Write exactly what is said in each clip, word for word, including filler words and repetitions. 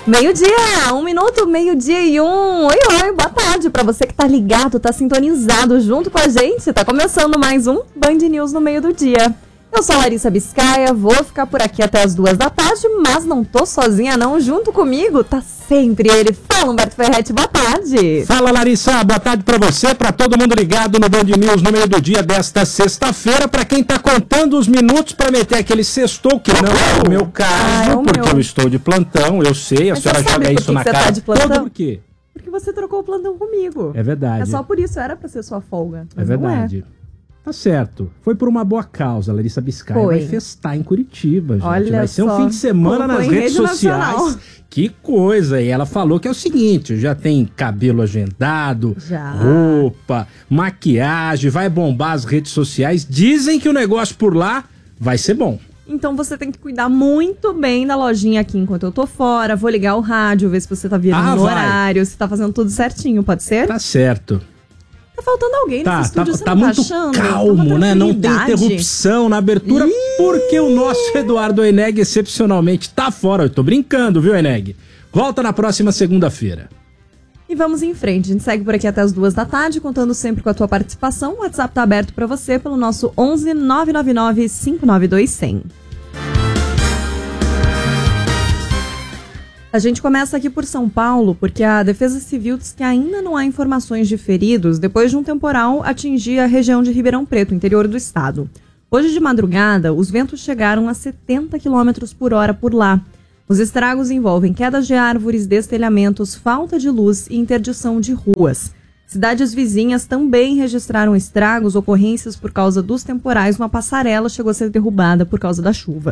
Meio-dia, um minuto, meio-dia e um. Oi, oi, boa tarde pra você que tá ligado, tá sintonizado junto com a gente. Tá começando mais um Band News no meio do dia. Eu sou a Larissa Biscaia, vou ficar por aqui até as duas da tarde, mas não tô sozinha não, junto comigo tá sempre ele. Fala, Humberto Ferretti, boa tarde. Fala, Larissa, boa tarde pra você, pra todo mundo ligado no Band News no meio do dia desta sexta-feira, pra quem tá contando os minutos pra meter aquele sextou, que não é o meu caso, ah, é o porque meu. eu estou de plantão, eu sei, a mas senhora joga isso na cara. Tá de plantão? Todo por quê? Porque você trocou o plantão comigo. É verdade. É só por isso, era pra ser sua folga. É verdade. Tá certo. Foi por uma boa causa, Larissa Biscaia. Foi. Vai festar em Curitiba, gente. Olha vai ser só. um fim de semana nas redes sociais. Nacional. Que coisa. E ela falou que é o seguinte, já tem cabelo agendado, já. roupa, maquiagem, vai bombar as redes sociais. Dizem que o negócio por lá vai ser bom. Então você tem que cuidar muito bem da lojinha aqui enquanto eu tô fora. Vou ligar o rádio, ver se você tá virando ah, no vai. horário, se tá fazendo tudo certinho, pode ser? Tá certo. Tá faltando alguém tá, nesse estúdio, tá, você tá não muito tá achando? calmo, né? Não tem interrupção na abertura, Ih! porque o nosso Eduardo Eneg excepcionalmente tá fora. Eu tô brincando, viu, Eneg? Volta na próxima segunda-feira. E vamos em frente, a gente segue por aqui até as duas da tarde, contando sempre com a tua participação. O WhatsApp tá aberto pra você pelo nosso onze nove nove nove cinco nove dois zero zero. A gente começa aqui por São Paulo, porque a Defesa Civil diz que ainda não há informações de feridos depois de um temporal atingir a região de Ribeirão Preto, interior do estado. Hoje de madrugada, os ventos chegaram a setenta quilômetros por hora por lá. Os estragos envolvem quedas de árvores, destelhamentos, falta de luz e interdição de ruas. Cidades vizinhas também registraram estragos, ocorrências por causa dos temporais. Uma passarela chegou a ser derrubada por causa da chuva.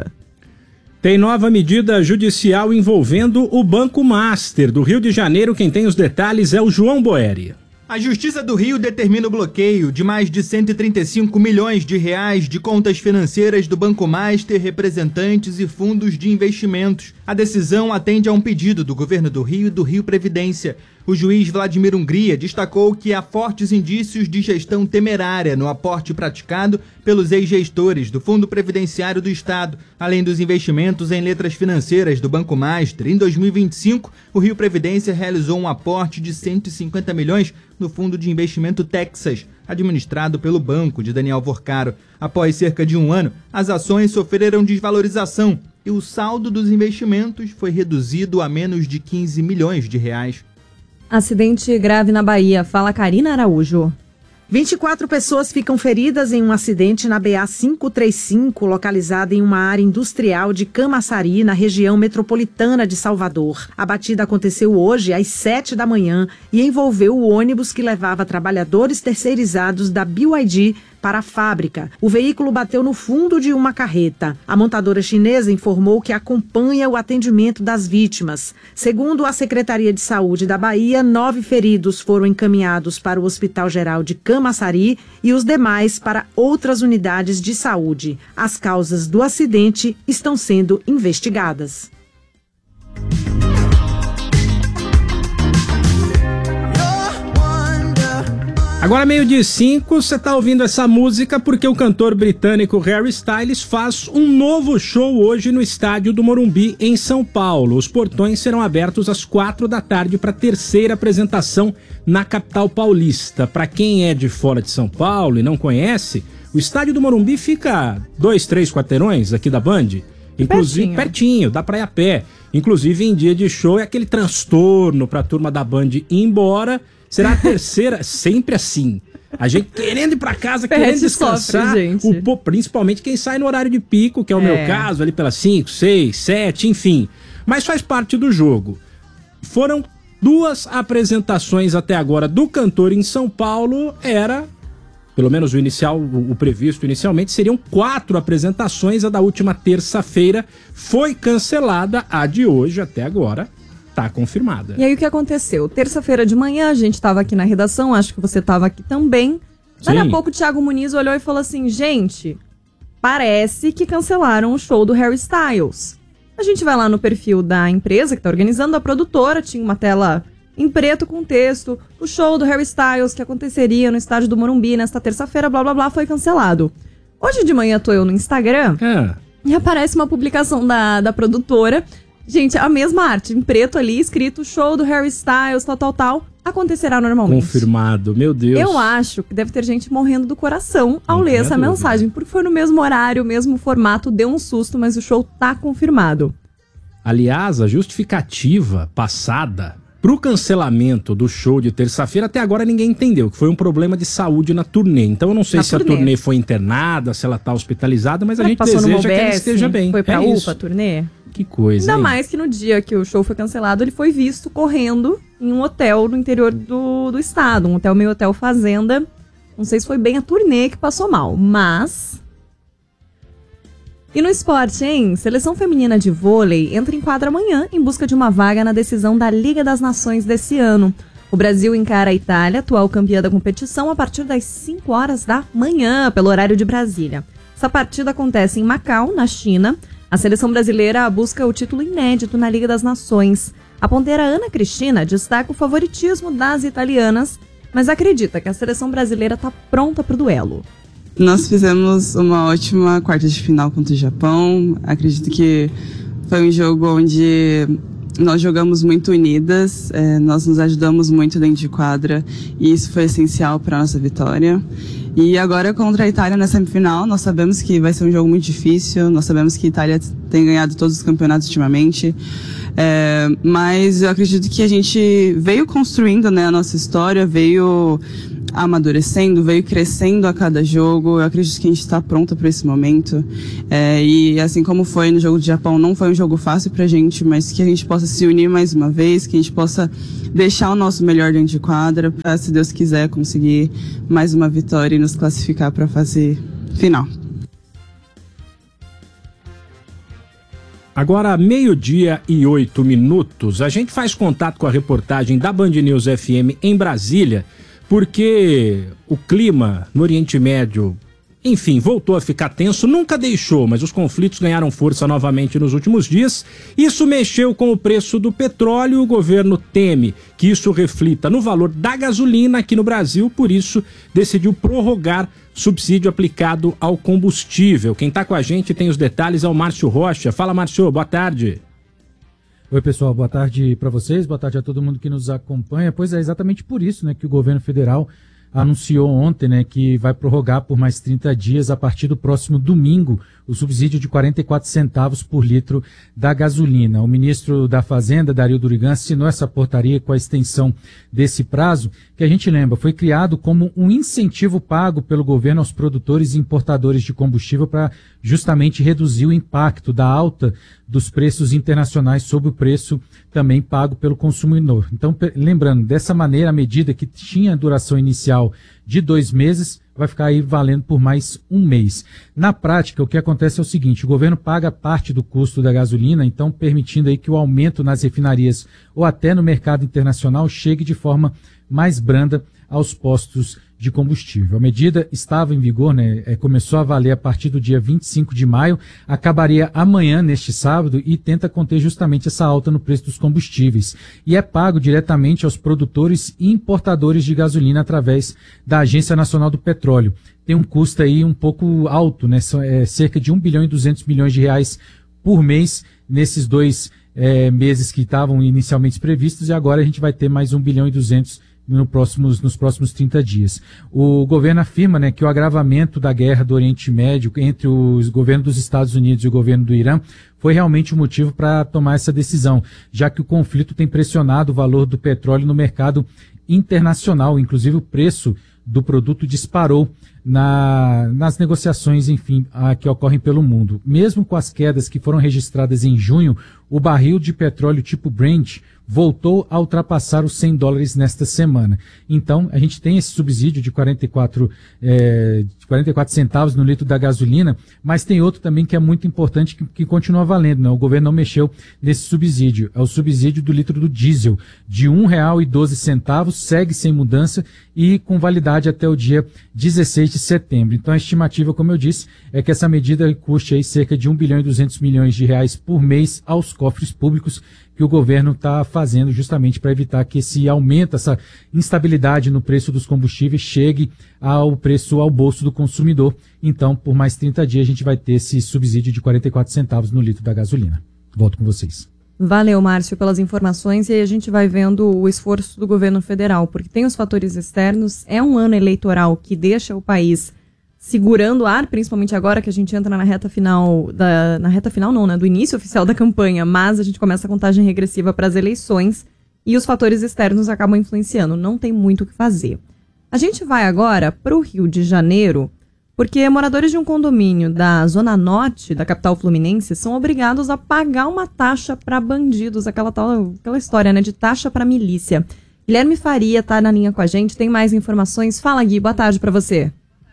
Tem nova medida judicial envolvendo o Banco Master do Rio de Janeiro. Quem tem os detalhes é o João Boeri. A Justiça do Rio determina o bloqueio de mais de cento e trinta e cinco milhões de reais de contas financeiras do Banco Master, representantes e fundos de investimentos. A decisão atende a um pedido do governo do Rio e do Rio Previdência. O juiz Vladimir Hungria destacou que há fortes indícios de gestão temerária no aporte praticado pelos ex-gestores do Fundo Previdenciário do Estado, além dos investimentos em letras financeiras do Banco Master. Em dois mil e vinte e cinco, o Rio Previdência realizou um aporte de cento e cinquenta milhões no Fundo de Investimento Texas, administrado pelo banco de Daniel Vorcaro. Após cerca de um ano, as ações sofreram desvalorização e o saldo dos investimentos foi reduzido a menos de quinze milhões de reais. Acidente grave na Bahia. Fala Karina Araújo. vinte e quatro pessoas ficam feridas em um acidente na B A quinhentos e trinta e cinco, localizada em uma área industrial de Camaçari, na região metropolitana de Salvador. A batida aconteceu hoje às sete da manhã e envolveu o ônibus que levava trabalhadores terceirizados da B Y D para a fábrica. O veículo bateu no fundo de uma carreta. A montadora chinesa informou que acompanha o atendimento das vítimas. Segundo a Secretaria de Saúde da Bahia, nove feridos foram encaminhados para o Hospital Geral de Camaçari e os demais para outras unidades de saúde. As causas do acidente estão sendo investigadas. Agora meio-dia e cinco, você tá ouvindo essa música porque o cantor britânico Harry Styles faz um novo show hoje no estádio do Morumbi, em São Paulo. Os portões serão abertos às quatro da tarde para a terceira apresentação na capital paulista. Para quem é de fora de São Paulo e não conhece, o estádio do Morumbi fica dois, três quarteirões aqui da Band. Inclusive, pertinho, pertinho dá pra ir a pé. Inclusive, em dia de show é aquele transtorno pra turma da Band ir embora. Será a terceira, sempre assim. A gente querendo ir pra casa, Perde querendo descansar. Sofre, gente. O, pô, principalmente quem sai no horário de pico, que é o é. meu caso, ali pelas cinco, seis, sete, enfim. Mas faz parte do jogo. Foram duas apresentações até agora do cantor em São Paulo. Era, pelo menos o inicial, o, o previsto inicialmente, seriam quatro apresentações. A da última terça-feira foi cancelada. A de hoje, até agora, tá confirmada. E aí o que aconteceu? Terça-feira de manhã, a gente tava aqui na redação, acho que você tava aqui também. Daí a pouco o Thiago Muniz olhou e falou assim, gente, parece que cancelaram o show do Harry Styles. A gente vai lá no perfil da empresa que tá organizando, a produtora, tinha uma tela em preto com texto, o show do Harry Styles que aconteceria no estádio do Morumbi nesta terça-feira, blá blá blá, foi cancelado. Hoje de manhã tô eu no Instagram é. e aparece uma publicação da, da produtora Gente, a mesma arte, em preto ali, escrito show do Harry Styles, tal, tal, tal, acontecerá normalmente. Confirmado, meu Deus. Eu acho que deve ter gente morrendo do coração ao Não ler essa dúvida. mensagem, porque foi no mesmo horário, mesmo formato, deu um susto, mas o show tá confirmado. Aliás, a justificativa passada pro cancelamento do show de terça-feira, até agora ninguém entendeu, que foi um problema de saúde na turnê. Então eu não sei Na se turnê. a turnê foi internada, se ela tá hospitalizada, mas Será a gente passou numa deseja que ela U B S, esteja bem. Foi pra é U P A, isso. turnê? Que coisa, Ainda hein? mais que no dia que o show foi cancelado, ele foi visto correndo em um hotel no interior do, do estado. Um hotel meio hotel fazenda. Não sei se foi bem a turnê que passou mal, mas... E no esporte, hein? Seleção feminina de vôlei entra em quadra amanhã em busca de uma vaga na decisão da Liga das Nações desse ano. O Brasil encara a Itália, atual campeã da competição, a partir das cinco horas da manhã, pelo horário de Brasília. Essa partida acontece em Macau, na China. A seleção brasileira busca o título inédito na Liga das Nações. A ponteira Ana Cristina destaca o favoritismo das italianas, mas acredita que a seleção brasileira está pronta para o duelo. Nós fizemos uma ótima quarta de final contra o Japão. Acredito que foi um jogo onde nós jogamos muito unidas, é, nós nos ajudamos muito dentro de quadra e isso foi essencial para a nossa vitória. E agora contra a Itália na semifinal, nós sabemos que vai ser um jogo muito difícil, nós sabemos que a Itália tem ganhado todos os campeonatos ultimamente, é, mas eu acredito que a gente veio construindo, né, a nossa história, veio amadurecendo, veio crescendo a cada jogo. Eu acredito que a gente está pronta para esse momento. É, e assim como foi no jogo do Japão, não foi um jogo fácil pra gente, mas que a gente possa se unir mais uma vez, que a gente possa deixar o nosso melhor dentro de quadra, para, se Deus quiser, conseguir mais uma vitória e nos classificar para a fase final. Agora, meio-dia e oito minutos, a gente faz contato com a reportagem da Band News F M em Brasília, porque o clima no Oriente Médio, enfim, voltou a ficar tenso, nunca deixou, mas os conflitos ganharam força novamente nos últimos dias. Isso mexeu com o preço do petróleo e o governo teme que isso reflita no valor da gasolina aqui no Brasil, por isso decidiu prorrogar subsídio aplicado ao combustível. Quem está com a gente tem os detalhes é o Márcio Rocha. Fala, Márcio, boa tarde. Oi, pessoal, boa tarde para vocês, boa tarde a todo mundo que nos acompanha. Pois é, exatamente por isso, né, que o governo federal anunciou ontem, né, que vai prorrogar por mais trinta dias, a partir do próximo domingo, o subsídio de quarenta e quatro centavos por litro da gasolina. O ministro da Fazenda, Dario Durigan, assinou essa portaria com a extensão desse prazo, que a gente lembra, foi criado como um incentivo pago pelo governo aos produtores e importadores de combustível para justamente reduzir o impacto da alta dos preços internacionais sobre o preço também pago pelo consumidor. Então, lembrando, dessa maneira, a medida que tinha duração inicial de dois meses vai ficar aí valendo por mais um mês. Na prática, o que acontece é o seguinte: o governo paga parte do custo da gasolina, então permitindo aí que o aumento nas refinarias ou até no mercado internacional chegue de forma mais branda aos postos de combustível. A medida estava em vigor, né, é, começou a valer a partir do dia vinte e cinco de maio, acabaria amanhã, neste sábado, e tenta conter justamente essa alta no preço dos combustíveis. E é pago diretamente aos produtores e importadores de gasolina através da Agência Nacional do Petróleo. Tem um custo aí um pouco alto, né, são, é, cerca de um bilhão e duzentos milhões de reais por mês nesses dois é, meses que estavam inicialmente previstos, e agora a gente vai ter mais um bilhão e duzentos No próximos, nos próximos trinta dias. O governo afirma, né, que o agravamento da guerra do Oriente Médio entre os governos dos Estados Unidos e o governo do Irã foi realmente o motivo para tomar essa decisão, já que o conflito tem pressionado o valor do petróleo no mercado internacional. Inclusive o preço do produto disparou na, nas negociações, enfim, a, que ocorrem pelo mundo. Mesmo com as quedas que foram registradas em junho, o barril de petróleo tipo Brent voltou a ultrapassar os cem dólares nesta semana. Então, a gente tem esse subsídio de quarenta e quatro, é, de quarenta e quatro centavos no litro da gasolina, mas tem outro também que é muito importante, que, que continua valendo, né? O governo não mexeu nesse subsídio. É o subsídio do litro do diesel, de um real e doze centavos, segue sem mudança e com validade até o dia dezesseis de setembro. Então, a estimativa, como eu disse, é que essa medida custe aí cerca de um bilhão e duzentos milhões de reais por mês aos cofres públicos, que o governo está fazendo justamente para evitar que esse aumento, essa instabilidade no preço dos combustíveis chegue ao preço, ao bolso do consumidor. Então, por mais trinta dias, a gente vai ter esse subsídio de quarenta e quatro centavos no litro da gasolina. Volto com vocês. Valeu, Márcio, pelas informações, e aí a gente vai vendo o esforço do governo federal, porque tem os fatores externos, é um ano eleitoral que deixa o país segurando o ar, principalmente agora que a gente entra na reta final, da, na reta final não, né, do início oficial da campanha, mas a gente começa a contagem regressiva para as eleições e os fatores externos acabam influenciando, não tem muito o que fazer. A gente vai agora para o Rio de Janeiro, porque moradores de um condomínio da Zona Norte da capital fluminense são obrigados a pagar uma taxa para bandidos, aquela, tal, aquela história, né, de taxa para milícia. Guilherme Faria está na linha com a gente, tem mais informações. Fala, Gui, boa tarde para você.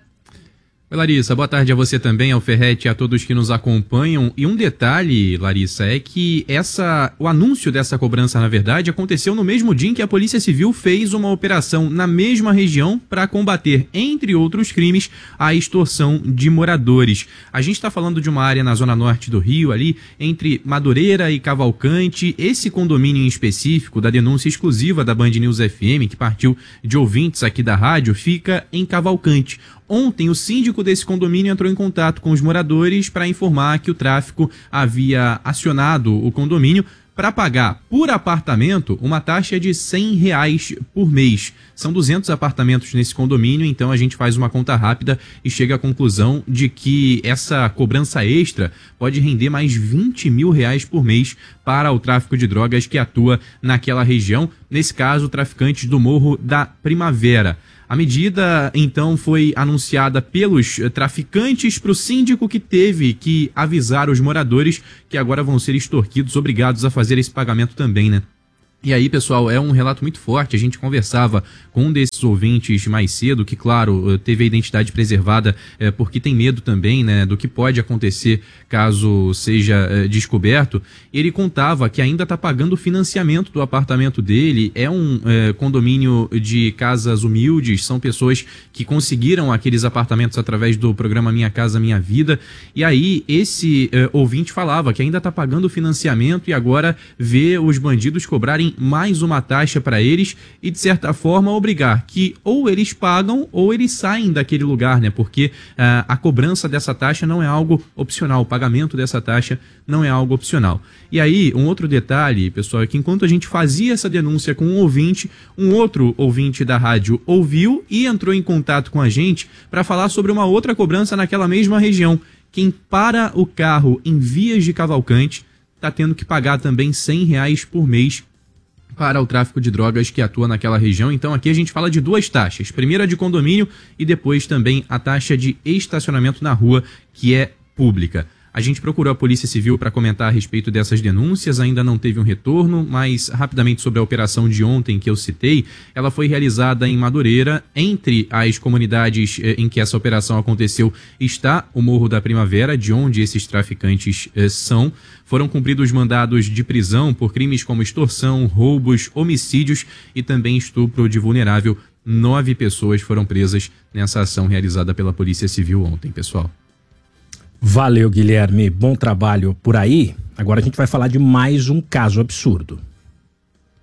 Oi, Larissa, boa tarde a você também, ao Ferretti e a todos que nos acompanham. E um detalhe, Larissa, é que essa, o anúncio dessa cobrança, na verdade, aconteceu no mesmo dia em que a Polícia Civil fez uma operação na mesma região para combater, entre outros crimes, a extorsão de moradores. A gente está falando de uma área na zona norte do Rio, ali entre Madureira e Cavalcante. Esse condomínio em específico, da denúncia exclusiva da Band News F M, que partiu de ouvintes aqui da rádio, fica em Cavalcante. Ontem, o síndico desse condomínio entrou em contato com os moradores para informar que o tráfico havia acionado o condomínio para pagar por apartamento uma taxa de cem reais por mês. São duzentos apartamentos nesse condomínio, então a gente faz uma conta rápida e chega à conclusão de que essa cobrança extra pode render mais vinte mil reais por mês para o tráfico de drogas que atua naquela região, nesse caso, traficantes do Morro da Primavera. A medida, então, foi anunciada pelos traficantes para o síndico, que teve que avisar os moradores que agora vão ser extorquidos, obrigados a fazer esse pagamento também, né? E aí, pessoal, é um relato muito forte. A gente conversava com um desses ouvintes mais cedo, que, claro, teve a identidade preservada é, porque tem medo também, né, do que pode acontecer caso seja é, descoberto. Ele contava que ainda está pagando o financiamento do apartamento dele. É um é, condomínio de casas humildes, são pessoas que conseguiram aqueles apartamentos através do programa Minha Casa Minha Vida. E aí, esse é, ouvinte falava que ainda está pagando o financiamento e agora vê os bandidos cobrarem mais uma taxa para eles e, de certa forma, obrigar que ou eles pagam ou eles saem daquele lugar, né? Porque uh, a cobrança dessa taxa não é algo opcional, o pagamento dessa taxa não é algo opcional. E aí, um outro detalhe, pessoal, é que enquanto a gente fazia essa denúncia com um ouvinte, um outro ouvinte da rádio ouviu e entrou em contato com a gente para falar sobre uma outra cobrança naquela mesma região. Quem para o carro em vias de Cavalcante está tendo que pagar também cem reais por mês para o tráfico de drogas que atua naquela região. Então aqui a gente fala de duas taxas. Primeiro a de condomínio e depois também a taxa de estacionamento na rua, que é pública. A gente procurou a Polícia Civil para comentar a respeito dessas denúncias, ainda não teve um retorno, mas rapidamente sobre a operação de ontem que eu citei, ela foi realizada em Madureira. Entre as comunidades eh, em que essa operação aconteceu está o Morro da Primavera, de onde esses traficantes eh, são. Foram cumpridos mandados de prisão por crimes como extorsão, roubos, homicídios e também estupro de vulnerável. Nove pessoas foram presas nessa ação realizada pela Polícia Civil ontem, pessoal. Valeu, Guilherme. Bom trabalho por aí. Agora a gente vai falar de mais um caso absurdo.